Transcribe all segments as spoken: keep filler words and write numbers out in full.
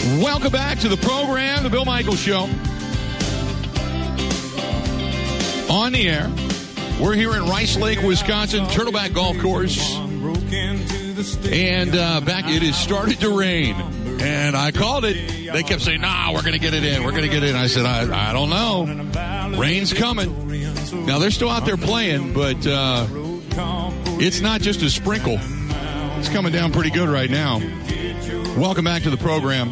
Welcome back to the program, The Bill Michaels Show. On the air. We're here in Rice Lake, Wisconsin, Turtleback Golf Course. And uh, back, it has started to rain. And I called it. They kept saying, nah, we're going to get it in. We're going to get it in. I said, I, I don't know. Rain's coming. Now, they're still out there playing, but uh, it's not just a sprinkle. It's coming down pretty good right now. Welcome back to the program.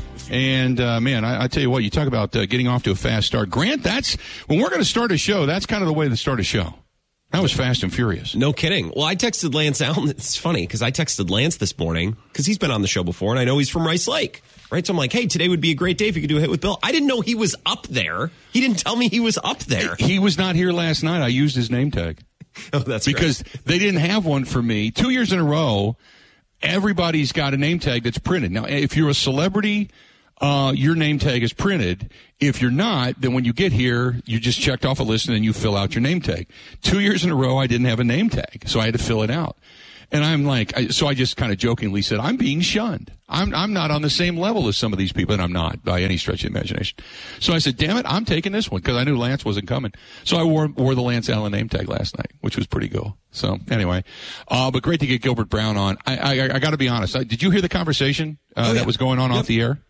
And, uh, man, I, I tell you what, you talk about uh, getting off to a fast start. Grant, that's when we're going to start a show, that's kind of the way to start a show. That was fast and furious. No kidding. Well, I texted Lance Allen. It's funny because I texted Lance this morning because he's been on the show before, and I know he's from Rice Lake, right? So I'm like, hey, today would be a great day if you could do a hit with Bill. I didn't know he was up there. He didn't tell me he was up there. He was not here last night. I used his name tag. Oh, that's because great. They didn't have one for me. Two years in a row, everybody's got a name tag that's printed. Now, if you're a celebrity, uh, your name tag is printed. If you're not, then when you get here, you just checked off a list and then you fill out your name tag. Two years in a row, I didn't have a name tag, so I had to fill it out. And I'm like, I, so I just kind of jokingly said, I'm being shunned. I'm I'm not on the same level as some of these people, and I'm not by any stretch of the imagination. So I said, damn it, I'm taking this one because I knew Lance wasn't coming. So I wore wore the Lance Allen name tag last night, which was pretty cool. So anyway, uh, but great to get Gilbert Brown on. I I, I got to be honest. I, did you hear the conversation uh, oh, yeah. that was going on yep. off the air?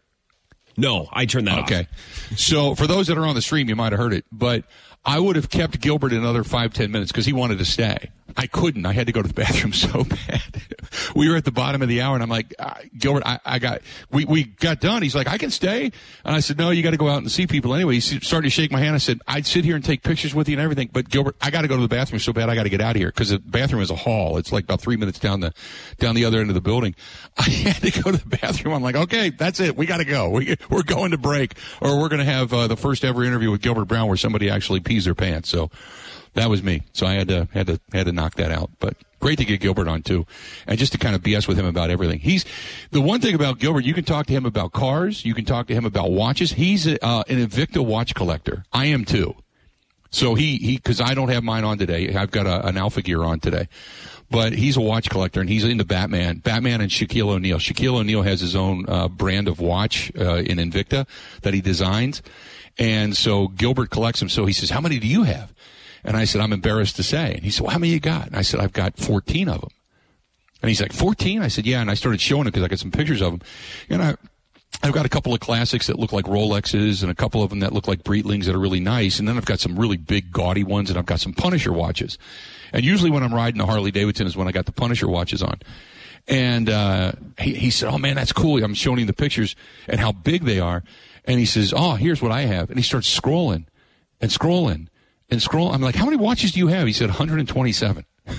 No, I turned that okay. off. Okay. So for those that are on the stream, you might have heard it, but I would have kept Gilbert another five, ten minutes because he wanted to stay. I couldn't. I had to go to the bathroom so bad. We were at the bottom of the hour, and I'm like, uh, Gilbert, I, I got, we, we got done. He's like, I can stay. And I said, no, you got to go out and see people anyway. He started to shake my hand. I said, I'd sit here and take pictures with you and everything, but Gilbert, I got to go to the bathroom so bad I got to get out of here because the bathroom is a hall. It's like about three minutes down the, down the other end of the building. I had to go to the bathroom. I'm like, okay, that's it. We got to go. We, we're going to break, or we're going to have uh, the first ever interview with Gilbert Brown where somebody actually pees their pants. So that was me. So I had to, had to, had to knock that out. But great to get Gilbert on too. And just to kind of B S with him about everything. He's, the one thing about Gilbert, you can talk to him about cars. You can talk to him about watches. He's a, uh, an Invicta watch collector. I am too. So he, he, cause I don't have mine on today. I've got a, an Alpha Gear on today. But he's a watch collector, and he's into Batman. Batman and Shaquille O'Neal. Shaquille O'Neal has his own uh, brand of watch uh, in Invicta that he designs. And so Gilbert collects them. So he says, how many do you have? And I said, I'm embarrassed to say. And he said, well, how many you got? And I said, I've got fourteen of them. And he's like, fourteen? I said, yeah. And I started showing him because I got some pictures of them. And I, I've got a couple of classics that look like Rolexes and a couple of them that look like Breetlings that are really nice. And then I've got some really big, gaudy ones, and I've got some Punisher watches. And usually when I'm riding a Harley Davidson is when I got the Punisher watches on. And uh he, he said, oh, man, that's cool. I'm showing him the pictures and how big they are. And he says, oh, here's what I have. And he starts scrolling and scrolling and scrolling. I'm like, how many watches do you have? He said, one hundred twenty-seven. I'm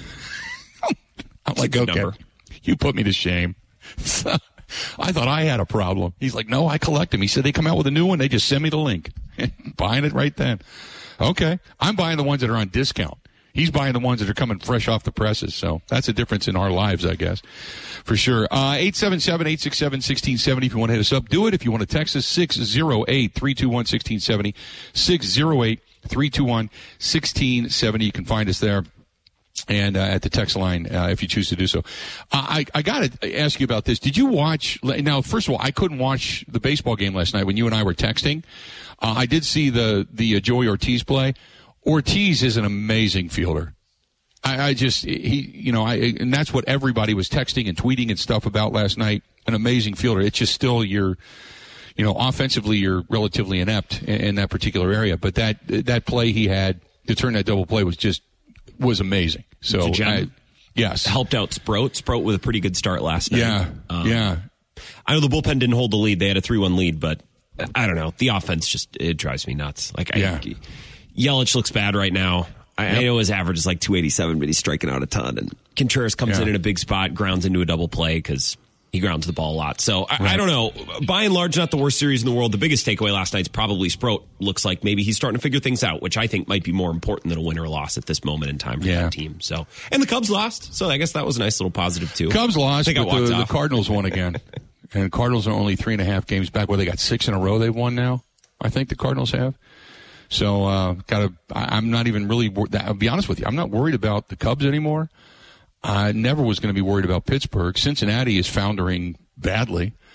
That's like, okay, number. You put me to shame. So I thought I had a problem. He's like, no, I collect them. He said, they come out with a new one. They just send me the link. Buying it right then. Okay. I'm buying the ones that are on discount. He's buying the ones that are coming fresh off the presses. So that's a difference in our lives, I guess, for sure. Uh, eight seven seven, eight six seven, one six seven zero if you want to hit us up. Do it. If you want to text us, six oh eight, three two one, one six seven zero, six oh eight, three two one, one six seven zero. You can find us there. And uh, at the text line, uh, if you choose to do so. Uh, I, I got to ask you about this. Did you watch – now, first of all, I couldn't watch the baseball game last night when you and I were texting. Uh, I did see the, the uh, Joey Ortiz play. Ortiz is an amazing fielder. I, I just – he, you know, I and that's what everybody was texting and tweeting and stuff about last night, an amazing fielder. It's just still you're – you know, offensively you're relatively inept in, in that particular area. But that that play he had to turn that double play was just – was amazing. So, I, yes. Helped out Sproat. Sproat with a pretty good start last night. Yeah, um, yeah. I know the bullpen didn't hold the lead. They had a three one lead, but I don't know. The offense just, it drives me nuts. Like, yeah. I, Yelich looks bad right now. I, yep. I know his average is like two eighty-seven, but he's striking out a ton. And Contreras comes yeah. in in a big spot, grounds into a double play because he grounds the ball a lot. So, I, right. I don't know. By and large, not the worst series in the world. The biggest takeaway last night's probably Sproat looks like maybe he's starting to figure things out, which I think might be more important than a win or loss at this moment in time for yeah. that team. So, and the Cubs lost, so I guess that was a nice little positive, too. Cubs lost, but the, the Cardinals won again. And Cardinals are only three and a half games back. Where they got six in a row they've won now, I think the Cardinals have. So, uh, gotta, I, I'm not even really, I'll be honest with you, I'm not worried about the Cubs anymore. I never was going to be worried about Pittsburgh. Cincinnati is foundering badly.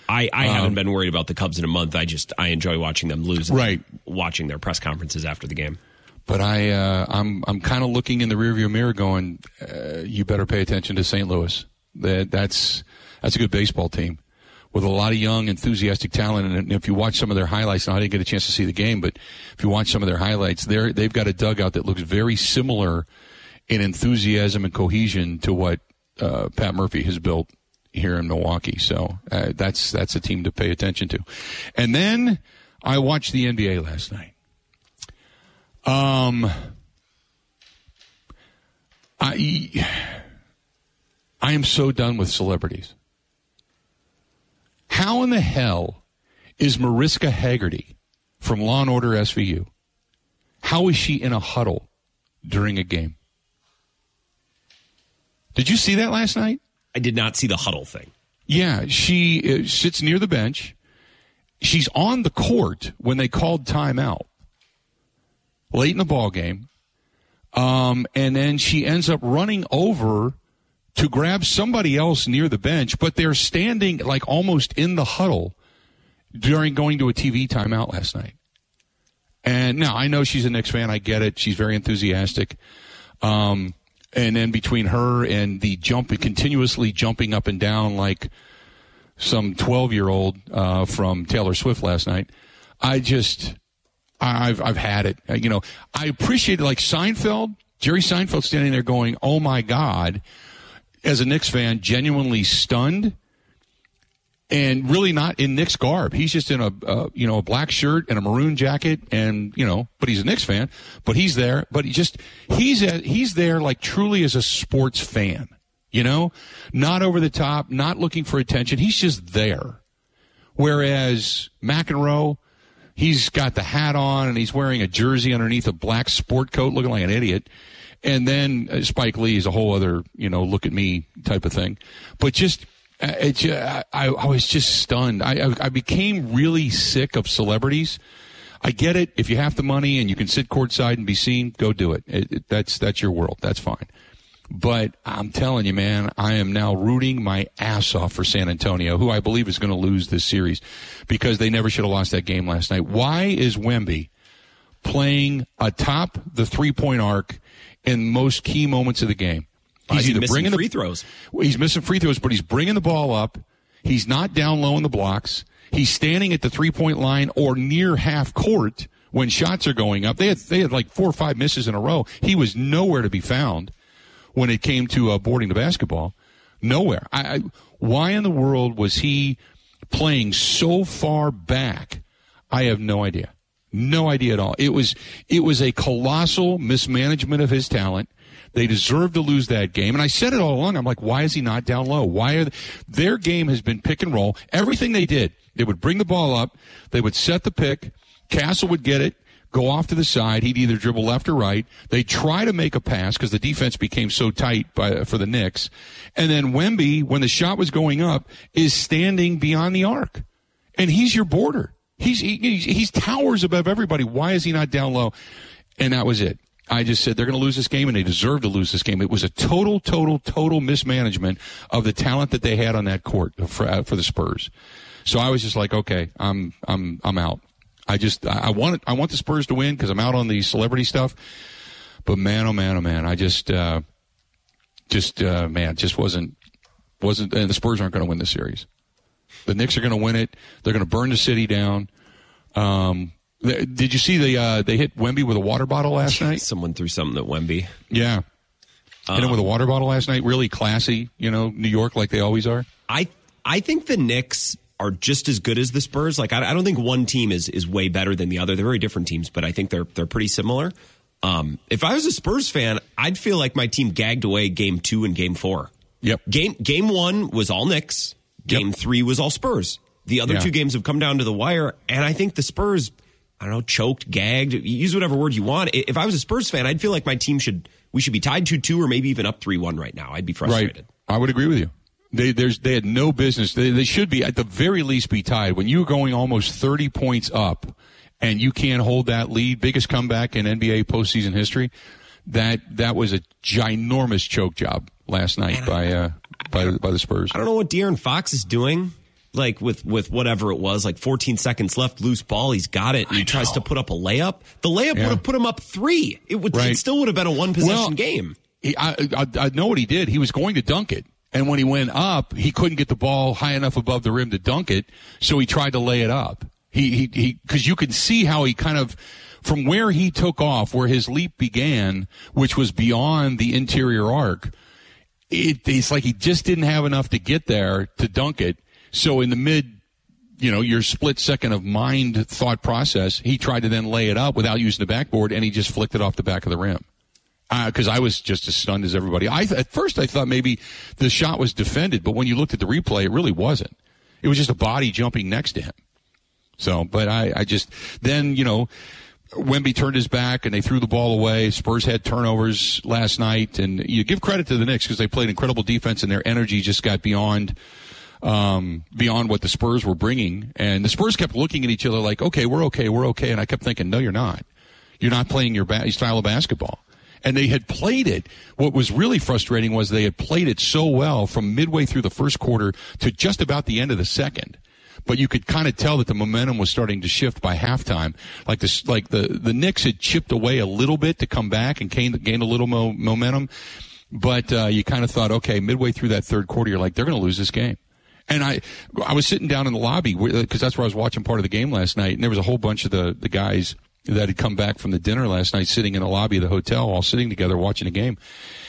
I, I um, haven't been worried about the Cubs in a month. I just I enjoy watching them lose. And right. watching their press conferences after the game. But I, uh, I'm, I'm kind of looking in the rearview mirror, going, uh, you better pay attention to Saint Louis. That that's that's a good baseball team with a lot of young, enthusiastic talent. And if you watch some of their highlights, now I didn't get a chance to see the game, but if you watch some of their highlights, they're they've got a dugout that looks very similar in enthusiasm and cohesion to what uh, Pat Murphy has built here in Milwaukee. So uh, that's that's a team to pay attention to. And then I watched the N B A last night. Um, I, I am so done with celebrities. How in the hell is Mariska Hargitay from Law and Order S V U? How is she in a huddle during a game? Did you see that last night? I did not see the huddle thing. Yeah, she uh, sits near the bench. She's on the court when they called timeout. Late in the ball game, um, and then she ends up running over to grab somebody else near the bench, but they're standing like almost in the huddle during going to a T V timeout last night. And now I know she's a Knicks fan. I get it. She's very enthusiastic. Um, and then between her and the jump, continuously jumping up and down like some twelve-year-old uh, from Taylor Swift last night, I just... I've I've had it. You know, I appreciate it. Like Seinfeld, Jerry Seinfeld standing there going, "Oh my God," as a Knicks fan, genuinely stunned, and really not in Knicks garb. He's just in a uh, you know a black shirt and a maroon jacket, and you know, but he's a Knicks fan. But he's there. But he just he's a, he's there like truly as a sports fan. You know, not over the top, not looking for attention. He's just there. Whereas McEnroe, he's got the hat on, and he's wearing a jersey underneath a black sport coat, looking like an idiot. And then uh, Spike Lee is a whole other, you know, look at me type of thing. But just, uh, it, uh, I, I was just stunned. I, I, I became really sick of celebrities. I get it. If you have the money and you can sit courtside and be seen, go do it. it, it that's that's your world. That's fine. But I'm telling you, man, I am now rooting my ass off for San Antonio, who I believe is going to lose this series because they never should have lost that game last night. Why is Wemby playing atop the three-point arc in most key moments of the game? He's either bringing free throws. He's missing free throws, but he's bringing the ball up. He's not down low in the blocks. He's standing at the three-point line or near half court when shots are going up. They had they had like four or five misses in a row. He was nowhere to be found when it came to uh, boarding the basketball. Nowhere. I, I, why in the world was he playing so far back? I have no idea. No idea at all. It was it was a colossal mismanagement of his talent. They deserved to lose that game. And I said it all along. I'm like, why is he not down low? Why are they, their game has been pick and roll. Everything they did, they would bring the ball up. They would set the pick. Castle would get it, go off to the side. He'd either dribble left or right. They'd try to make a pass because the defense became so tight by, for the Knicks. And then Wemby, when the shot was going up, is standing beyond the arc. And he's your border. He's, he, he's, he's towers above everybody. Why is he not down low? And that was it. I just said they're going to lose this game, and they deserve to lose this game. It was a total, total, total mismanagement of the talent that they had on that court for, uh, for the Spurs. So I was just like, okay, I'm, I'm, I'm out. I just, I want it, I want the Spurs to win because I'm out on the celebrity stuff. But man, oh man, oh man, I just, uh, just, uh, man, just wasn't, wasn't, and the Spurs aren't going to win this series. The Knicks are going to win it. They're going to burn the city down. Um, Did you see the uh, they hit Wemby with a water bottle last night? Someone threw something at Wemby. Yeah. Um, hit him with a water bottle last night. Really classy, you know, New York like they always are. I I think the Knicks are just as good as the Spurs. Like I, I don't think one team is is way better than the other. They're very different teams, but I think they're they're pretty similar. Um, if I was a Spurs fan, I'd feel like my team gagged away game two and game four. Yep. Game game one was all Knicks. Game yep. three was all Spurs. The other yeah. two games have come down to the wire, and I think the Spurs, I don't know, choked, gagged, use whatever word you want. If I was a Spurs fan, I'd feel like my team should, we should be tied two two or maybe even up three one right now. I'd be frustrated. Right. I would agree with you. They, there's, they had no business. They, they should be, at the very least, be tied. When you're going almost thirty points up and you can't hold that lead, biggest comeback in N B A postseason history, that that was a ginormous choke job last night by, uh, by, by the Spurs. I don't know what De'Aaron Fox is doing. like with, with whatever it was, like fourteen seconds left, loose ball, he's got it, and he tries to put up a layup. The layup yeah. would have put him up three. It would right. it still would have been a one possession well, game. He, I, I, I know what he did. He was going to dunk it. And when he went up, he couldn't get the ball high enough above the rim to dunk it, so he tried to lay it up. He, he, he, because you could see how he kind of, from where he took off, where his leap began, which was beyond the interior arc, it, it's like he just didn't have enough to get there to dunk it. So in the mid, you know, your split second of mind thought process, he tried to then lay it up without using the backboard, and he just flicked it off the back of the rim. Because uh, I was just as stunned as everybody. I th- at first I thought maybe the shot was defended, but when you looked at the replay, it really wasn't. It was just a body jumping next to him. So, but I, I just, then, you know, Wemby turned his back and they threw the ball away. Spurs had turnovers last night, and you give credit to the Knicks because they played incredible defense and their energy just got beyond um, beyond what the Spurs were bringing. And the Spurs kept looking at each other like, okay, we're okay, we're okay. And I kept thinking, no, you're not. You're not playing your ba- style of basketball. And they had played it. What was really frustrating was they had played it so well from midway through the first quarter to just about the end of the second. But you could kind of tell that the momentum was starting to shift by halftime. Like this, like the, the Knicks had chipped away a little bit to come back and gained, gained a little mo- momentum. But uh, you kind of thought, okay, midway through that third quarter, you're like, they're going to lose this game. And I, I was sitting down in the lobby because that's where I was watching part of the game last night, and there was a whole bunch of the, the guys that had come back from the dinner last night sitting in the lobby of the hotel, all sitting together watching a game.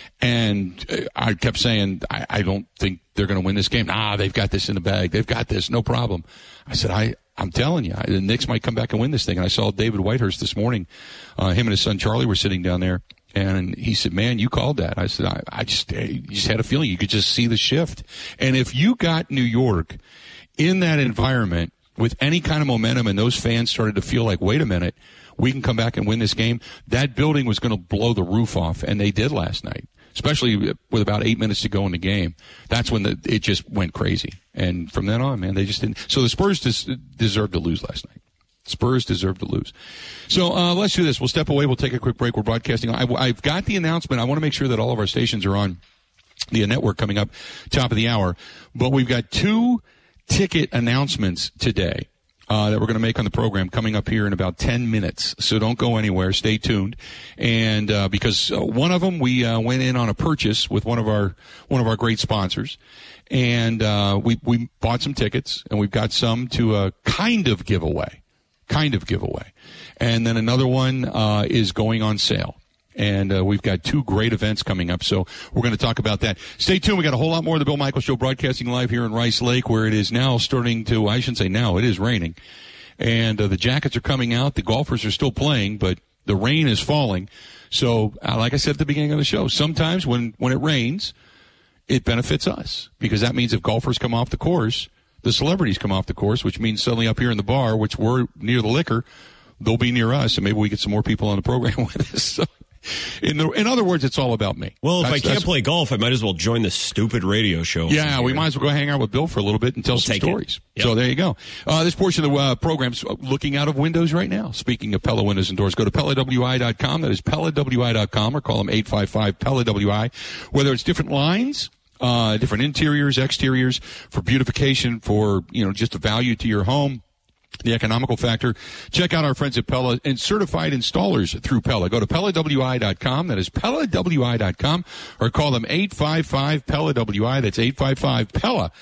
And I kept saying, I, I don't think they're going to win this game. Ah, they've got this in the bag. They've got this. No problem. I said, I, I'm telling you, the Knicks might come back and win this thing. And I saw David Whitehurst this morning. Uh, him and his son Charlie were sitting down there. And he said, man, you called that. I said, I, I just, I just had a feeling you could just see the shift. And if you got New York in that environment with any kind of momentum and those fans started to feel like, wait a minute, we can come back and win this game, that building was going to blow the roof off, and they did last night, especially with about eight minutes to go in the game. That's when the, it just went crazy. And from then on, man, they just didn't. So the Spurs des- deserved to lose last night. Spurs deserve to lose. So uh, let's do this. We'll step away. We'll take a quick break. We're broadcasting. I, I've got the announcement. I want to make sure that all of our stations are on the network coming up top of the hour. But we've got two ticket announcements today. Uh, that we're going to make on the program coming up here in about ten minutes. So don't go anywhere. Stay tuned. And, uh, because uh, one of them, we, uh, went in on a purchase with one of our, one of our great sponsors. And, uh, we, we bought some tickets and we've got some to, uh, kind of give away, kind of give away. And then another one, uh, is going on sale. And uh, we've got two great events coming up, so we're going to talk about that. Stay tuned. We got a whole lot more of the Bill Michaels Show broadcasting live here in Rice Lake, where it is now starting to, I shouldn't say now, it is raining. And uh, the jackets are coming out. The golfers are still playing, but the rain is falling. So, uh, like I said at the beginning of the show, sometimes when, when it rains, it benefits us, because that means if golfers come off the course, the celebrities come off the course, which means suddenly up here in the bar, which we're near the liquor, they'll be near us, and maybe we get some more people on the program with us. So, In the, in other words, it's all about me. Well, if that's, I can't play golf, I might as well join this stupid radio show. Yeah, we might as well go hang out with Bill for a little bit and tell we'll some stories. Yep. So there you go. Uh, this portion of the uh, program's looking out of windows right now. Speaking of Pella Windows and Doors, go to Pella W I dot com. That is Pella W I dot com, or call them eight five five Pella W I. Whether it's different lines, uh, different interiors, exteriors, for beautification, for, you know, just a value to your home, the economical factor, check out our friends at Pella and certified installers through Pella. Go to Pella W I dot com. That is Pella W I dot com, or call them eight five five Pella W I. That's eight five five Pella.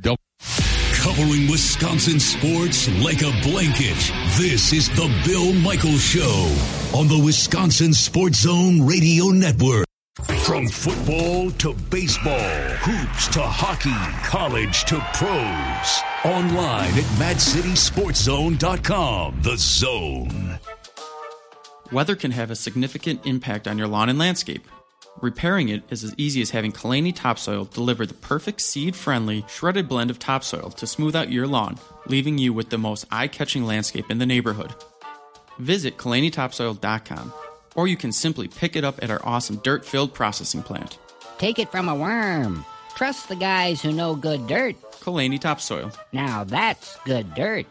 Covering Wisconsin sports like a blanket. This is the Bill Michaels Show on the Wisconsin Sports Zone Radio Network. From football to baseball, hoops to hockey, college to pros. Online at mad city sports zone dot com. The Zone. Weather can have a significant impact on your lawn and landscape. Repairing it is as easy as having Kalani Topsoil deliver the perfect seed-friendly, shredded blend of topsoil to smooth out your lawn, leaving you with the most eye-catching landscape in the neighborhood. Visit Kalani Topsoil dot com. Or you can simply pick it up at our awesome dirt-filled processing plant. Take it from a worm. Trust the guys who know good dirt. Kalani Topsoil. Now that's good dirt.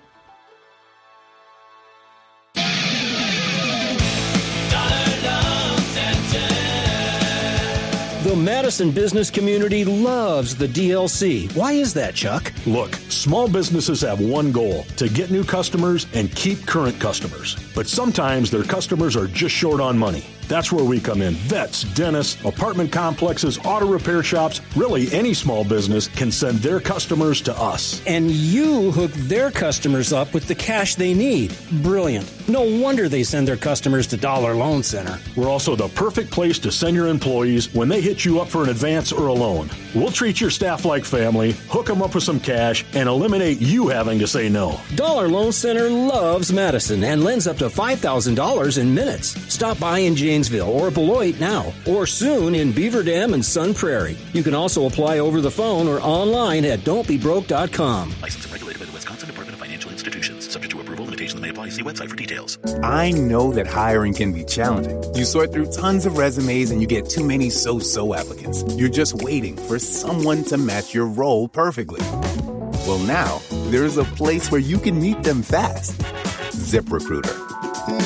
The Mad Madison business community loves the D L C. Why is that, Chuck? Look, small businesses have one goal, to get new customers and keep current customers. But sometimes their customers are just short on money. That's where we come in. Vets, dentists, apartment complexes, auto repair shops, really any small business can send their customers to us. And you hook their customers up with the cash they need. Brilliant. No wonder they send their customers to Dollar Loan Center. We're also the perfect place to send your employees when they hit you up for an advance or a loan. We'll treat your staff like family, hook them up with some cash, and eliminate you having to say no. Dollar Loan Center loves Madison and lends up to five thousand dollars in minutes. Stop by in Janesville or Beloit now, or soon in Beaver Dam and Sun Prairie. You can also apply over the phone or online at don't be broke dot com. Licensed and regulated by the Wisconsin Department of Financial Institutions. Subject to approval, limitations may apply. See website for details. I know that hiring can be challenging. You sort through tons of resumes and you get too many so-so applicants. You're just waiting for someone to match your role perfectly. Well, now there's a place where you can meet them fast. ZipRecruiter.